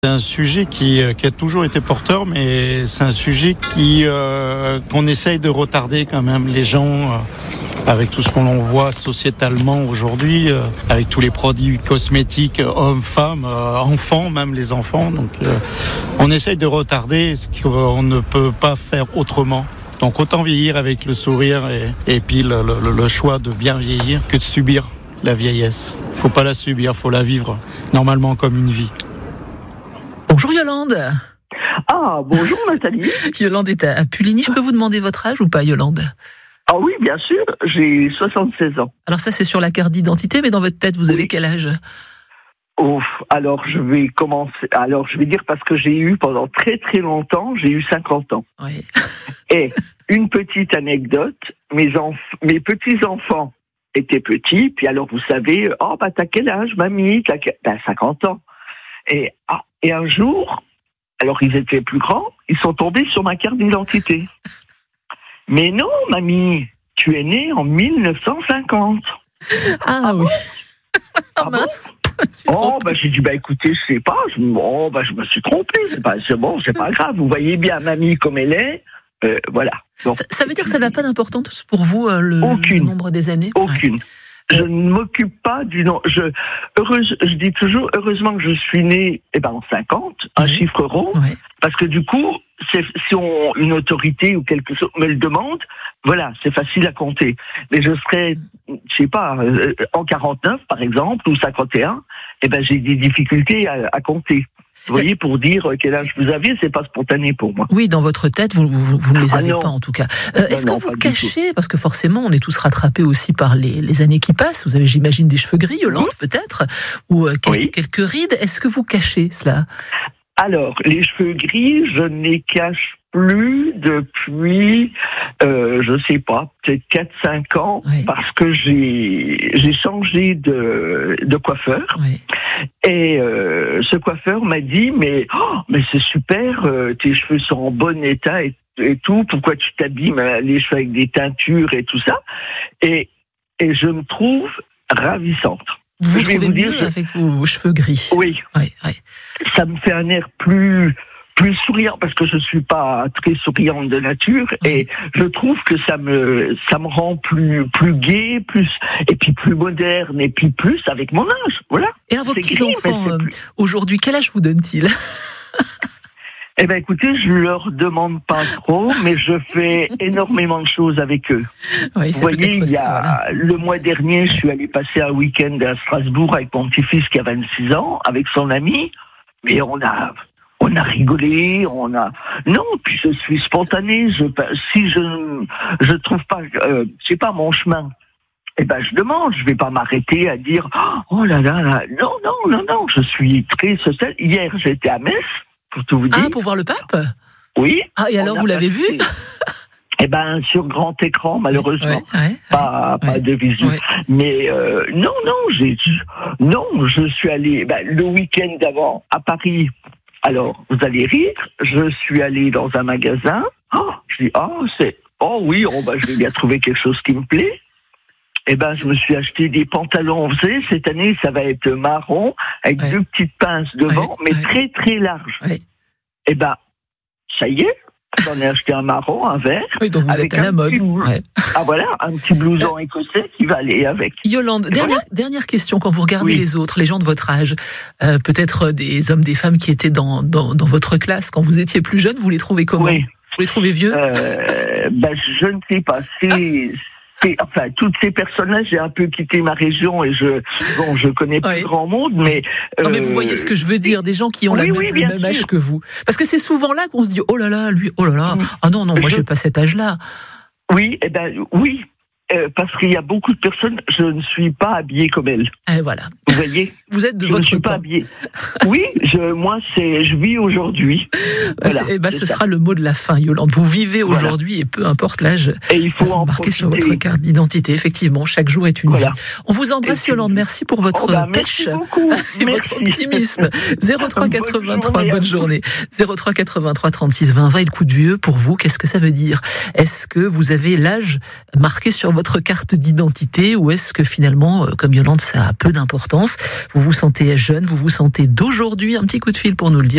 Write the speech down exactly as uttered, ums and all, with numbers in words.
C'est un sujet qui, qui a toujours été porteur, mais c'est un sujet qui, euh, qu'on essaye de retarder quand même. Les gens, euh, avec tout ce qu'on voit sociétalement aujourd'hui, euh, avec tous les produits cosmétiques, hommes, femmes, euh, enfants, même les enfants. Donc, euh, on essaye de retarder ce qu'on ne peut pas faire autrement. Donc, autant vieillir avec le sourire et, et puis le, le, le choix de bien vieillir que de subir la vieillesse. Faut pas la subir, faut la vivre normalement comme une vie. Bonjour Yolande. Ah, bonjour Nathalie. Yolande est à Puligny. Je peux vous demander votre âge ou pas, Yolande ? Ah oui, bien sûr, j'ai soixante-seize ans. Alors ça, c'est sur la carte d'identité, mais dans votre tête, vous Oui. avez quel âge ? Ouf, alors je vais commencer. Alors je vais dire parce que j'ai eu pendant très très longtemps, j'ai eu cinquante ans. Oui. Et une petite anecdote, mes enf- mes petits enfants étaient petits, puis alors vous savez, oh bah t'as quel âge, mamie ? T'as quel... Ben, cinquante ans. Et ah, et un jour, alors ils étaient plus grands, ils sont tombés sur ma carte d'identité. Mais non, mamie, tu es née en mille neuf cent cinquante. Ah, Ah oui. Ah Ah mince. Je suis Oh, trompée. bah, j'ai dit, bah, écoutez, je sais pas, je, oh, bah, je me suis trompé, c'est pas, c'est bon, c'est pas grave, vous voyez bien mamie comme elle est, euh, voilà. Donc, Ça, ça veut dire que ça n'a pas d'importance pour vous, euh, le, Aucune. le nombre des années ? aucune. Je ne m'occupe pas du nom. Je, heureuse, je dis toujours, heureusement que je suis né, eh ben, en cinquante, un Mhm. chiffre rond, Ouais. parce que du coup, c'est, si on, une autorité ou quelque chose me le demande, voilà, c'est facile à compter. Mais je serais, je sais pas, euh, en quarante-neuf, par exemple, ou cinquante et un, eh ben, j'ai des difficultés à, à compter. Vous voyez, pour dire quel âge vous aviez, c'est pas spontané pour moi. Oui, dans votre tête, vous, vous, vous ne les Ah avez non. pas en tout cas. Euh, Non, est-ce non, que vous pas du cachez, parce que forcément on est tous rattrapés aussi par les, les années qui passent, vous avez j'imagine des cheveux gris, Yolande peut-être, ou euh, quel- Oui. quelques rides, est-ce que vous cachez cela ? Alors, les cheveux gris, je ne les cache plus depuis, euh, je sais pas, peut-être quatre cinq ans, Oui. parce que j'ai j'ai changé de, de coiffeur. Oui. Et euh, ce coiffeur m'a dit, mais, oh, mais c'est super, euh, tes cheveux sont en bon état et, et tout, pourquoi tu t'abîmes euh, les cheveux avec des teintures et tout ça. Et, et je me trouve ravissante. Vous vous Je vais trouvez vous dire, mieux je- avec vos, vos cheveux gris ? Oui. Oui, oui. Ça me fait un air plus plus souriant parce que je suis pas très souriante de nature et je trouve que ça me ça me rend plus plus gai, plus et puis plus moderne et puis plus avec mon âge, voilà. Et alors vos C'est petits gris, mais enfants c'est euh, plus- aujourd'hui, quel âge vous donnent-ils ? Eh ben écoutez, je leur demande pas trop, mais je fais énormément de choses avec eux. Oui, Vous c'est voyez, peut-être il y ça, voilà. a le mois dernier, je suis allé passer un week-end à Strasbourg avec mon petit-fils qui a vingt-six ans, avec son ami, mais on a on a rigolé, on a non, puis je suis spontané. Je si je je trouve pas, euh, je sais pas mon chemin. Eh ben, je demande, je vais pas m'arrêter à dire oh là là là, non non non non, je suis très social. Hier, j'étais à Metz, pour tout vous dire. Ah, pour voir le pape ? Oui. Ah, et alors On a vous l'avez vu ? passé- Eh ben, sur grand écran, malheureusement. Ouais, ouais. Pas, pas Ouais. de visu. Ouais. Mais euh, non, non, j'ai non, je suis allé ben, le week-end d'avant à Paris. Alors, vous allez rire, je suis allé dans un magasin. Oh, je dis oh c'est oh oui, oh, ben, je vais bien trouver quelque chose qui me plaît. Eh ben, je me suis acheté des pantalons. Vous savez, cette année, ça va être marron avec Ouais. deux petites pinces devant, Ouais, mais ouais. très très larges. Ouais. Eh ben, ça y est, j'en ai acheté un marron, un vert. Oui, donc vous Avec êtes à un la mode. petit blou- Ouais. Ah voilà, un petit blouson écossais qui va aller avec. Yolande, Et dernière, voilà. dernière question. Quand vous regardez Oui. les autres, les gens de votre âge, euh, peut-être des hommes, des femmes qui étaient dans, dans, dans votre classe quand vous étiez plus jeune, vous les trouvez comment ? Oui, Vous les trouvez vieux ? euh, ben, je ne sais pas. C'est, c'est, enfin, toutes ces personnes-là, j'ai un peu quitté ma région et je, bon, je connais plus Oui. grand monde, mais. Non, mais vous euh, voyez ce que je veux dire, des gens qui ont oui, la même, oui, le bien même âge sûr. que vous. Parce que c'est souvent là qu'on se dit, oh là là, lui, oh là là, Mm. ah non, non, moi Je- j'ai pas cet âge-là. Oui, eh ben, oui. Euh, parce qu'il y a beaucoup de personnes, je ne suis pas habillée comme elles. Et voilà. Vous voyez, Vous êtes de je ne votre suis pas temps. habillée. Oui, je, moi, c'est, je vis aujourd'hui. Bah, Voilà, c'est- eh ben, c'est ce ça. sera le mot de la fin, Yolande. Vous vivez Voilà. aujourd'hui et peu importe l'âge. Et il faut en Marqué sur profiter. votre carte d'identité, effectivement, chaque jour est une Voilà. vie. On vous embrasse, Et puis- Yolande. Merci pour votre Oh, bah, merci pêche beaucoup. et Merci. votre optimisme. zéro trois Bonne quatre-vingt-trois, journée à bonne vous. journée. zéro trois quatre-vingt-trois trente-six vingt. Et le coup de vieux, pour vous, qu'est-ce que ça veut dire ? Est-ce que vous avez l'âge marqué sur votre carte d'identité ou est-ce que finalement, euh, comme Yolande, ça a peu d'importance ? Vous vous sentez jeune, vous vous sentez d'aujourd'hui ? Un petit coup de fil pour nous le dire.